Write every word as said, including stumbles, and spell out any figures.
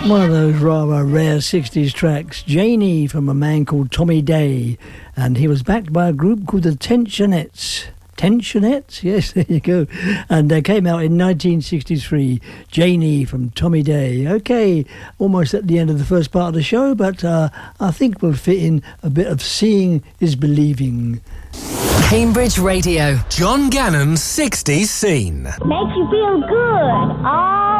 One of those rather rare sixties tracks, Janie from a man called Tommy Day, and he was backed by a group called the Tensionettes. Tensionettes? Yes, there you go. And they came out in nineteen sixty-three. Janie from Tommy Day. Okay, almost at the end of the first part of the show, but uh, I think we'll fit in a bit of Seeing is Believing. Cambridge Radio. John Gannon's sixties Scene. Makes you feel good all